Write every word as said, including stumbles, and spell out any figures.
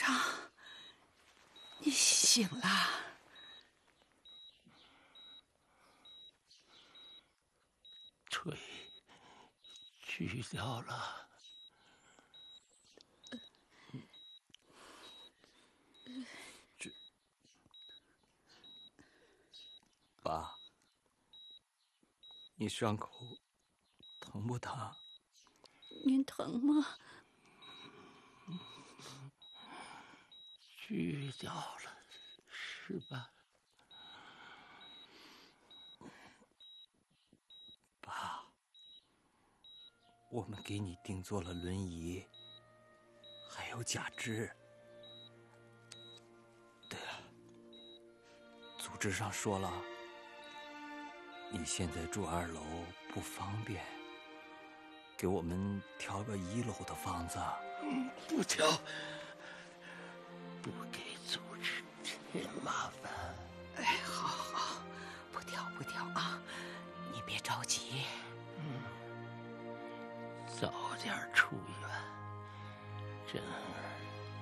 长，你醒了。 腿锯掉了。这，爸，你伤口疼不疼？ 您疼吗？ 锯掉了，是吧？爸，我们给你定做了轮椅，还有假肢。对了，组织上说了，你现在住二楼不方便，给我们调个一楼的房子。嗯，不调，不给组织添麻烦。 哎，好好，不挑不挑啊，你别着急。 嗯，早点出院，珍儿